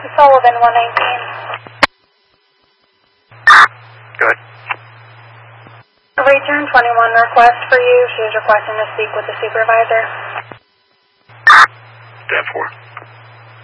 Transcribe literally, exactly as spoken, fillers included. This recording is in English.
Sullivan, one nineteen. Good. Return twenty-one request for you. She is requesting to speak with the supervisor. ten four.